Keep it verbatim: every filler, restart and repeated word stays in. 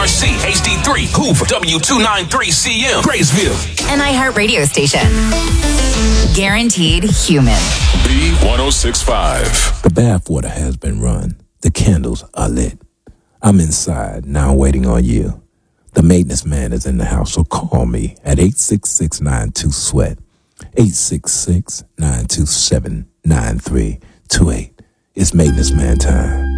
C H D three, Hoover, W two ninety-three C M, Graysville. An iHeart radio station. Guaranteed human. B one oh six point five. The bathwater has been run. The candles are lit. I'm inside, now waiting on you. The maintenance man is in the house, so call me at eight six six, nine two, SWEAT. eight six six, nine two seven, nine three two eight. It's maintenance man time.